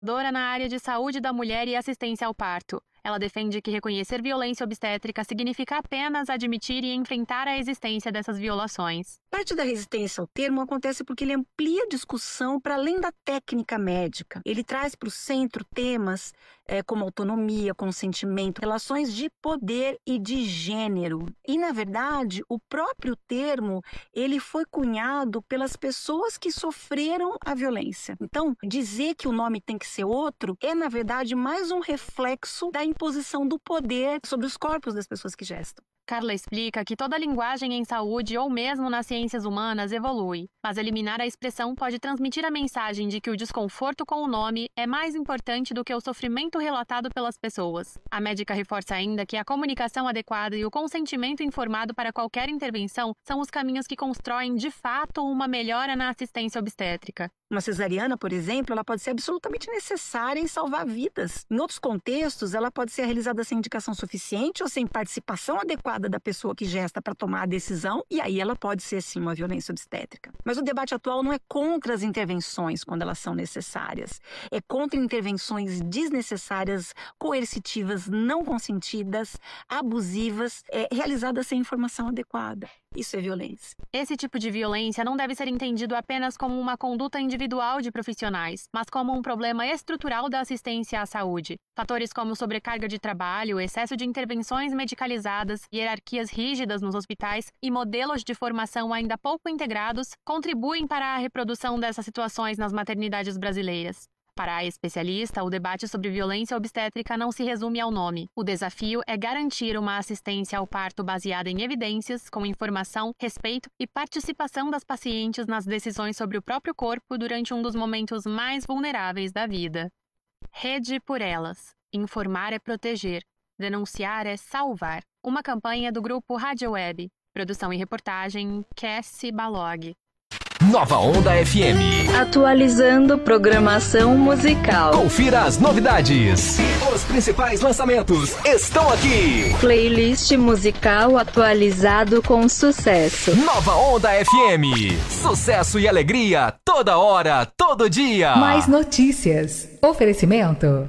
Dora na área de saúde da mulher e assistência ao parto. Ela defende que reconhecer violência obstétrica significa apenas admitir e enfrentar a existência dessas violações. Parte da resistência ao termo acontece porque ele amplia a discussão para além da técnica médica. Ele traz para o centro temas como autonomia, consentimento, relações de poder e de gênero. E, na verdade, o próprio termo ele foi cunhado pelas pessoas que sofreram a violência. Então, dizer que o nome tem que ser outro é, na verdade, mais um reflexo da imposição do poder sobre os corpos das pessoas que gestam. Carla explica que toda linguagem em saúde ou mesmo nas ciências humanas evolui, mas eliminar a expressão pode transmitir a mensagem de que o desconforto com o nome é mais importante do que o sofrimento relatado pelas pessoas. A médica reforça ainda que a comunicação adequada e o consentimento informado para qualquer intervenção são os caminhos que constroem, de fato, uma melhora na assistência obstétrica. Uma cesariana, por exemplo, ela pode ser absolutamente necessária em salvar vidas. Em outros contextos, ela pode ser realizada sem indicação suficiente ou sem participação adequada da pessoa que gesta para tomar a decisão, e aí ela pode ser, sim, uma violência obstétrica. Mas o debate atual não é contra as intervenções quando elas são necessárias. É contra intervenções desnecessárias, coercitivas, não consentidas, abusivas, realizadas sem informação adequada. Isso é violência. Esse tipo de violência não deve ser entendido apenas como uma conduta individual de profissionais, mas como um problema estrutural da assistência à saúde. Fatores como sobrecarga de trabalho, excesso de intervenções medicalizadas, hierarquias rígidas nos hospitais e modelos de formação ainda pouco integrados contribuem para a reprodução dessas situações nas maternidades brasileiras. Para a especialista, o debate sobre violência obstétrica não se resume ao nome. O desafio é garantir uma assistência ao parto baseada em evidências, com informação, respeito e participação das pacientes nas decisões sobre o próprio corpo durante um dos momentos mais vulneráveis da vida. Rede por Elas. Informar é proteger. Denunciar é salvar. Uma campanha do grupo Rádio Web. Produção e reportagem, Cassie Balog. Nova Onda FM. Atualizando programação musical. Confira as novidades. Os principais lançamentos estão aqui. Playlist musical atualizado com sucesso. Nova Onda FM. Sucesso e alegria toda hora, todo dia. Mais notícias. Oferecimento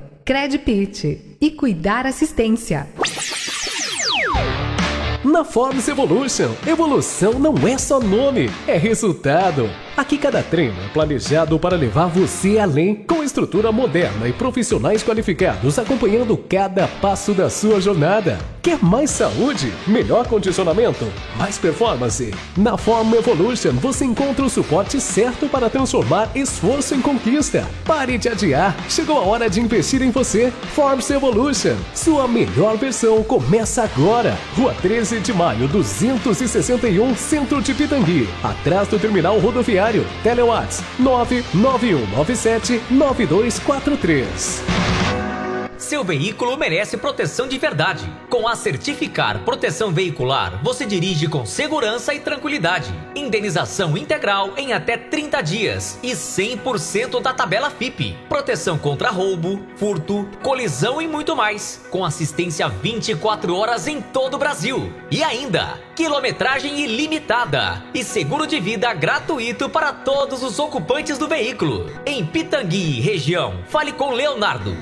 Credpit e Cuidar Assistência. Na Forbes Evolution, evolução não é só nome, é resultado. Aqui cada treino é planejado para levar você além, com estrutura moderna e profissionais qualificados acompanhando cada passo da sua jornada. Quer mais saúde? Melhor condicionamento? Mais performance? Na Form Evolution você encontra o suporte certo para transformar esforço em conquista. Pare de adiar, chegou a hora de investir em você. Forbes Evolution, sua melhor versão começa agora. Rua 13 de Maio, 261, Centro de Pitangui, atrás do terminal rodoviário. Telewatts 991979243. Seu veículo merece proteção de verdade. Com a Certificar Proteção Veicular, você dirige com segurança e tranquilidade. Indenização integral em até 30 dias e 100% da tabela FIPE. Proteção contra roubo, furto, colisão e muito mais. Com assistência 24 horas em todo o Brasil. E ainda, quilometragem ilimitada e seguro de vida gratuito para todos os ocupantes do veículo. Em Pitangui, região, fale com Leonardo,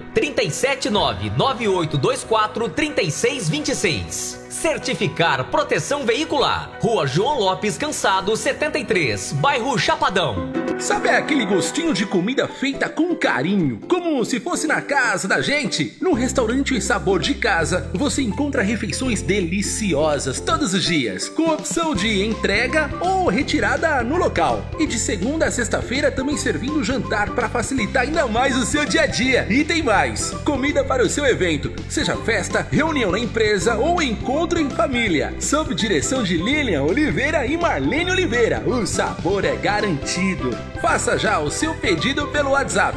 379-9824-3626. Certificar Proteção Veicular. Rua João Lopes Cansado, 73, bairro Chapadão. Sabe aquele gostinho de comida feita com carinho, como se fosse na casa da gente? No restaurante Sabor de Casa, você encontra refeições deliciosas todos os dias, com opção de entrega ou retirada no local. E de segunda a sexta-feira também servindo jantar para facilitar ainda mais o seu dia a dia. E tem mais, comida para o seu evento, seja festa, reunião na empresa ou encontro em família. Sob direção de Lilian Oliveira e Marlene Oliveira, o sabor é garantido. Faça já o seu pedido pelo WhatsApp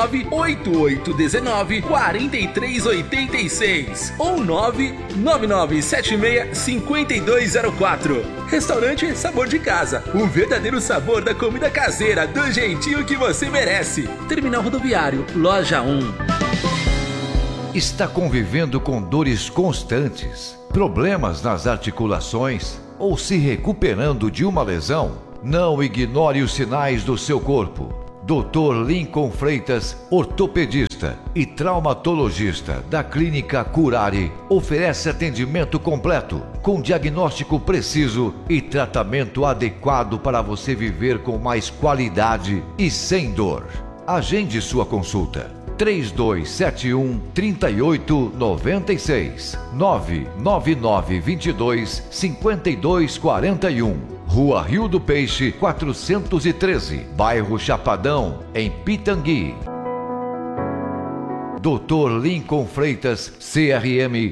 98819-4386 ou 99976-5204. Restaurante Sabor de Casa, o verdadeiro sabor da comida caseira, do jeitinho que você merece. Terminal Rodoviário, Loja 1. Está convivendo com dores constantes, problemas nas articulações ou se recuperando de uma lesão? Não ignore os sinais do seu corpo. Dr. Lincoln Freitas, ortopedista e traumatologista da Clínica Curare, oferece atendimento completo, com diagnóstico preciso e tratamento adequado para você viver com mais qualidade e sem dor. Agende sua consulta. 3271-3896 99922-5241. Rua Rio do Peixe, 413, bairro Chapadão, em Pitangui. Dr. Lincoln Freitas, CRM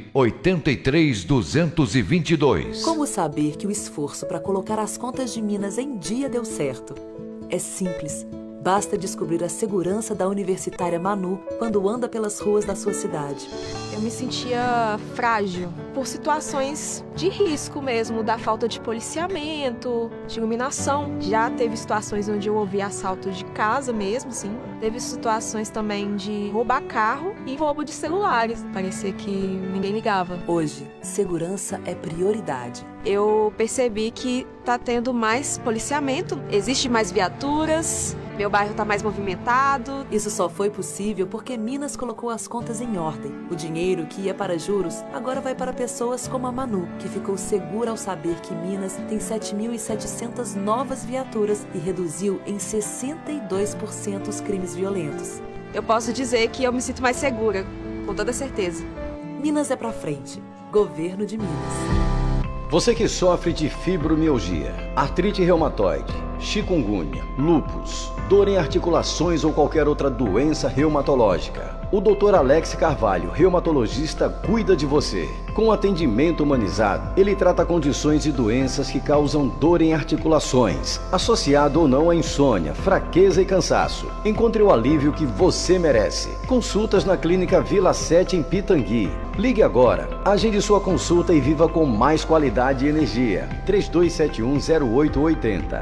83222. Como saber que o esforço para colocar as contas de Minas em dia deu certo? É simples. Basta descobrir a segurança da universitária Manu quando anda pelas ruas da sua cidade. Eu me sentia frágil por situações de risco mesmo, da falta de policiamento, de iluminação. Já teve situações onde eu ouvi assalto de casa mesmo, sim. Teve situações também de roubar carro e roubo de celulares. Parecia que ninguém ligava. Hoje, segurança é prioridade. Eu percebi que tá tendo mais policiamento, existe mais viaturas, meu bairro tá mais movimentado. Isso só foi possível porque Minas colocou as contas em ordem. O dinheiro que ia para juros agora vai para pessoas como a Manu, que ficou segura ao saber que Minas tem 7.700 novas viaturas e reduziu em 62% os crimes violentos. Eu posso dizer que eu me sinto mais segura, com toda certeza. Minas é pra frente. Governo de Minas. Você que sofre de fibromialgia, artrite reumatoide, chikungunya, lúpus, dor em articulações ou qualquer outra doença reumatológica, o Dr. Alex Carvalho, reumatologista, cuida de você. Com atendimento humanizado, ele trata condições e doenças que causam dor em articulações, associado ou não a insônia, fraqueza e cansaço. Encontre o alívio que você merece. Consultas na Clínica Vila 7 em Pitangui. Ligue agora, agende sua consulta e viva com mais qualidade e energia. 3271-0880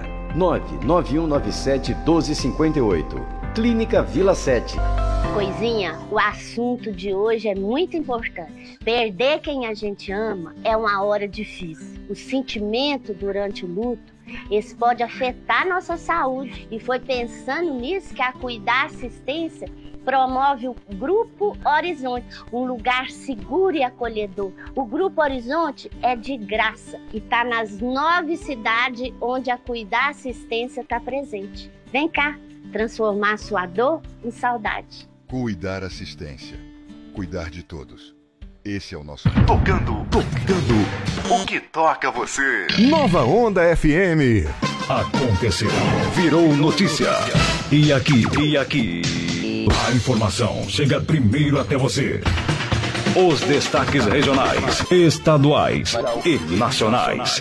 99197-1258. Clínica Vila 7. Coisinha, o assunto de hoje é muito importante. Perder quem a gente ama é uma hora difícil. O sentimento durante o luto, esse pode afetar nossa saúde. E foi pensando nisso que a Cuidar Assistência promove o Grupo Horizonte, um lugar seguro e acolhedor. O Grupo Horizonte é de graça e está nas 9 cidades onde a Cuidar Assistência está presente. Vem cá, transformar sua dor em saudade. Cuidar Assistência. Cuidar de todos. Esse é o nosso... Tocando o que toca você. Nova Onda FM. Aconteceu. Virou notícia. E aqui. A informação chega primeiro até você. Os destaques regionais, estaduais e nacionais.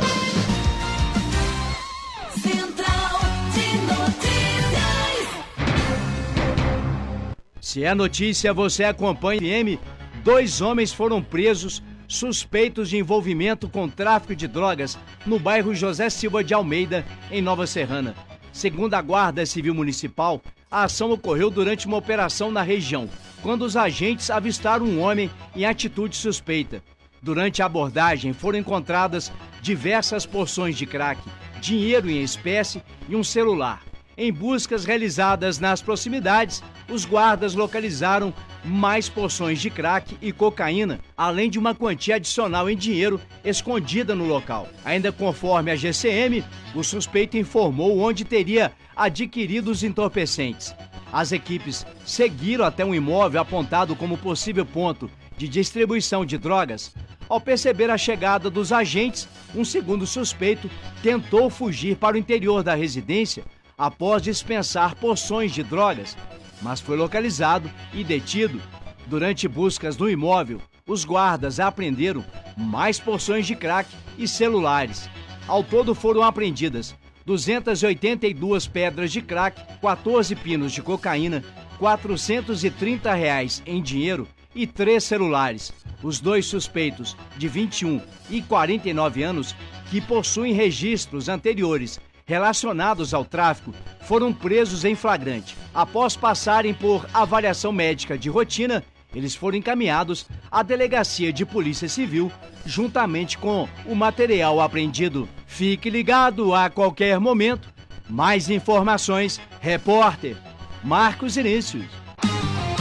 Se é notícia, você acompanha. 2 homens foram presos suspeitos de envolvimento com tráfico de drogas no bairro José Silva de Almeida, em Nova Serrana. Segundo a Guarda Civil Municipal, a ação ocorreu durante uma operação na região, quando os agentes avistaram um homem em atitude suspeita. Durante a abordagem, foram encontradas diversas porções de crack, dinheiro em espécie e um celular. Em buscas realizadas nas proximidades, os guardas localizaram mais porções de crack e cocaína, além de uma quantia adicional em dinheiro escondida no local. Ainda conforme a GCM, o suspeito informou onde teria adquirido os entorpecentes. As equipes seguiram até um imóvel apontado como possível ponto de distribuição de drogas. Ao perceber a chegada dos agentes, um segundo suspeito tentou fugir para o interior da residência após dispensar porções de drogas, mas foi localizado e detido. Durante buscas no imóvel, os guardas apreenderam mais porções de crack e celulares. Ao todo foram apreendidas 282 pedras de crack, 14 pinos de cocaína, R$430 em dinheiro e 3 celulares. Os 2 suspeitos, de 21 e 49 anos, que possuem registros anteriores relacionados ao tráfico, foram presos em flagrante. Após passarem por avaliação médica de rotina, eles foram encaminhados à Delegacia de Polícia Civil, juntamente com o material apreendido. Fique ligado a qualquer momento. Mais informações, repórter Marcos Inícios.